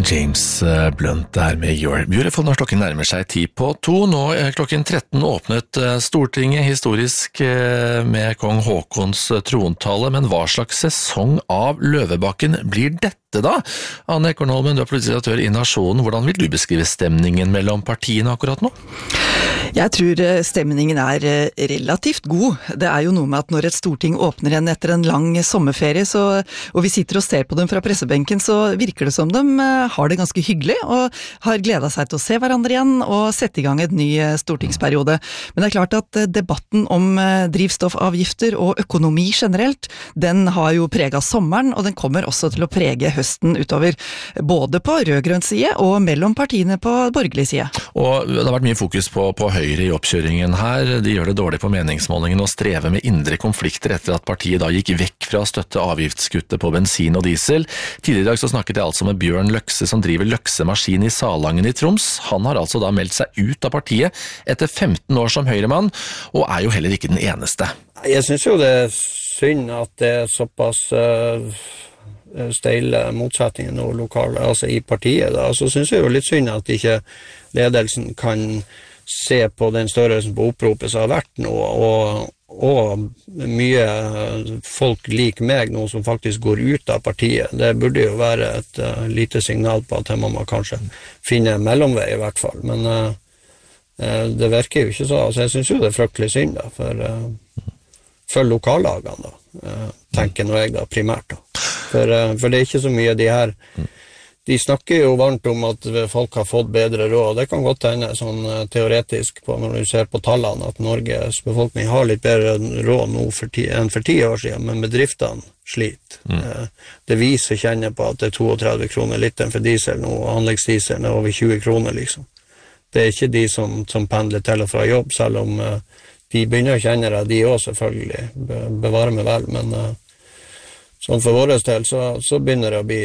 James Blunt der med You're Beautiful når klokken nærmer seg 1:10. Nå klokken 13 åpnet Stortinget historisk med kong Håkons trontale, men hva slags sesong av Løvebakken blir dette da? Anne Ekornholmen, du er politisk redaktør i Nasjonen. Hvordan vil du beskrive stemningen mellom partiene akkurat nå? Jeg tror stemningen relativt god. Det jo noe med at når et storting åpner igjen etter en lang sommerferie, og vi sitter og ser på dem fra pressebenken, så virker det som de har det ganske hyggelig, og har gledet seg til å se hverandre igjen, og sette i gang et ny stortingsperiode. Men det klart at debatten om drivstoffavgifter og økonomi generelt, den har jo preget sommeren, og den kommer også til å prege høsten utover, både på rød-grønn side og mellom partiene på borgerlig side. Og det har vært mye fokus på Høyre i oppkjøringen her. De gjør det dårlig på meningsmålingen og strever med indre konflikter etter at partiet da gikk vekk fra å støtte avgiftskuttet på bensin og diesel. Tidligere i dag så snakket jeg altså med Bjørn Løkse som driver Løksemaskin i Salangen i Troms. Han har altså da meldt seg ut av partiet etter 15 år som Høyremann, og jo heller ikke den eneste. Jeg synes jo det synd at det såpass steile motsetninger nå lokale, altså i partiet da. Så synes jeg jo litt synd at ikke ledelsen kan se på den størrelsen på oppropet som har vært nå, og mye folk lik meg nå som faktisk går ut av partiet. Det burde jo være et lite signal på at man må kanskje finne en mellomvei i hvert fall, men det virker jo ikke så. Altså, jeg synes jo det fryktelig synd da, for lokallagene da, tenker nå jeg da primært da. For det ikke så mye de snakker jo varmt om at folk har fått bedre råd. Det kan godt hende sånn teoretisk når du ser på tallene at Norges befolkning har litt bedre råd nå enn for 10 år siden, men bedriftene sliter. Det viser kjenner på at det 32 kroner literen for diesel nå, og anleggsdieselen over 20 kroner liksom. Det ikke de som pendler til og fra jobb, selv om de begynner å kjenne det, de også selvfølgelig bevarer meg vel, men sånn for vår del så begynner det å bli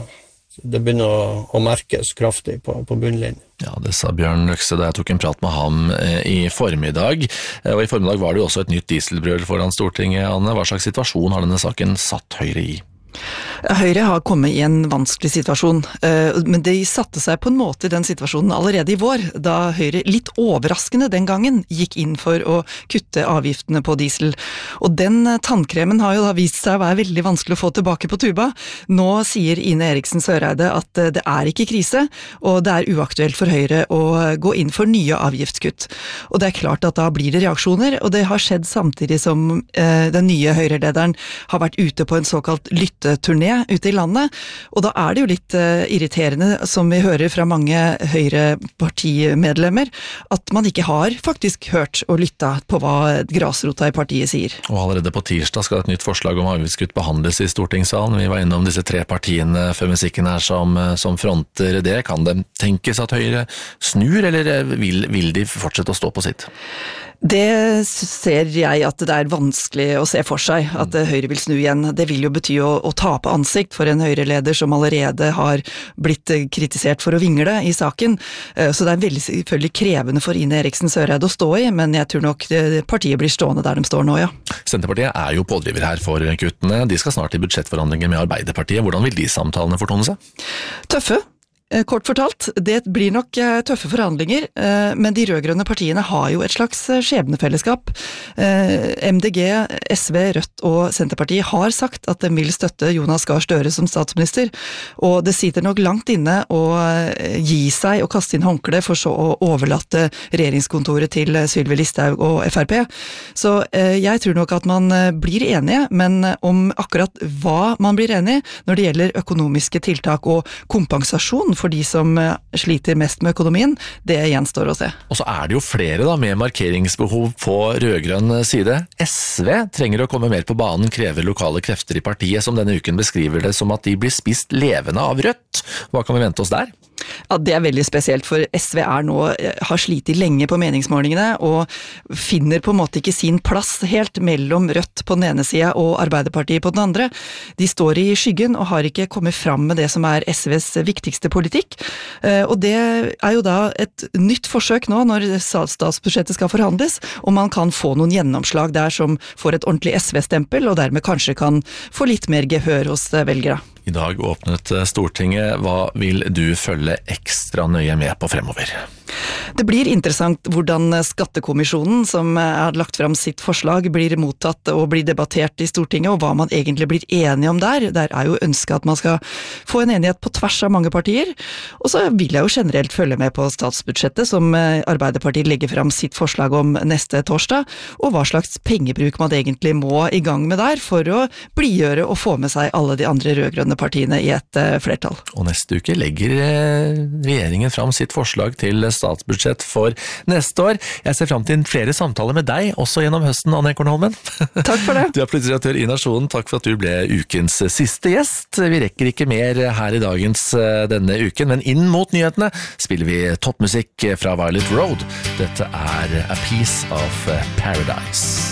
det begynner å merkes kraftig på bunnlinjen. Ja, det sa Bjørn Løkse da jeg tok en prat med ham i formiddag. Og i formiddag var det jo også et nytt dieselbrøl foran Stortinget, Anne. Hva slags situasjon har denne saken satt Høyre i? Høyre har kommet i en vanskelig situasjon, men de satte seg på en måte i den situasjonen allerede i vår, da Høyre litt overraskende den gangen gikk inn for å kutte avgiftene på diesel. Og den tannkremen har jo da vist seg å være veldig vanskelig å få tilbake på tuba. Nå sier Ine Eriksen Søreide at det ikke krise, og det uaktuelt for Høyre å gå inn for nye avgiftskutt. Og det klart at da blir det reaksjoner, og det har skjedd samtidig som den nye Høyre-lederen har vært ute på en såkalt lytteturné ute i landet, og da det jo litt irriterende, som vi hører fra mange Høyre-partimedlemmer, at man ikke har faktisk hørt og lyttet på hva grasrota i partiet sier. Og allerede på tirsdag skal et nytt forslag om avgiftskutt behandles i stortingssalen. Vi var innom disse 3 partiene før musikken her som fronter det. Kan det tenkes at Høyre snur, eller vil de fortsette å stå på sitt? Det ser jeg at det vanskelig å se for seg, at Høyre vil snu igjen. Det vil jo bety å tape ansikt for en Høyre-leder som allerede har blitt kritisert for å vingle i saken. Så det veldig selvfølgelig krevende for Ine Eriksen Søreide å stå i, men jeg tror nok partiet blir stående der de står nå, ja. Senterpartiet jo pådriver her for kuttene. De skal snart i budsjettforhandlinger med Arbeiderpartiet. Hvordan vil de samtalene fortone seg? Tøffe. Kort fortalt, det blir nok tøffe forhandlinger, men de rød-grønne partiene har jo et slags skjebnefellesskap. MDG, SV, Rødt og Senterpartiet har sagt at de vil støtte Jonas Gahr Støre som statsminister, og det sitter nok langt inne å gi seg og kaste inn håndkle for så å overlate regjeringskontoret til Sylvi Listhaug og FrP. Så jeg tror nok at man blir enige, men om akkurat hva man blir enige når det gjelder økonomiske tiltak og kompensasjon for de som sliter mest med økonomien, det gjenstår å se. Og så det jo flere da med markeringsbehov på rød-grønn side. SV trenger å komme mer på banen, krever lokale krefter i partiet, som denne uken beskriver det som at de blir spist levende av Rødt. Hva kan vi vente oss der? Ja, det veldig spesielt, for SV nå, har slitit lenge på meningsmålingene, og finner på en måte ikke sin plass helt mellom Rødt på den ene siden og Arbeiderpartiet på den andre. De står i skyggen og har ikke kommet fram med det som SVs viktigste politikk, og det jo da et nytt forsøk nå når statsbudsjettet skal forhandles, og man kan få noen gjennomslag der som får et ordentlig SV-stempel, og dermed kanskje kan få litt mer gehør hos velgere. I dag åpnet Stortinget. Hva vil du følge ekstra nøye med på fremover? Det blir interessant hvordan skattekommisjonen, som har lagt fram sitt forslag, blir mottatt og blir debattert i Stortinget, og hva man egentlig blir enige om der. Der er jo ønsket at man skal få en enighet på tvers av mange partier. Og så vil jeg jo generelt følge med på statsbudsjettet, som Arbeiderpartiet legger fram sitt forslag om neste torsdag, og hva slags pengebruk man egentlig må i gang med der for å blidgjøre og få med seg alle de andre rødgrønne partiene i et flertall. Og neste uke legger regjeringen fram sitt forslag til statsbudsjett for neste år. Jeg ser fram til flere samtaler med deg, også gjennom høsten, Anne Ekornholmen. Takk for det. Du er politisk redaktør i Nationen. Takk for at du ble ukens siste gjest. Vi rekker ikke mer her i dagens denne uken, men inn mot nyhetene spiller vi toppmusikk fra Violet Road. Dette er A Piece of Paradise.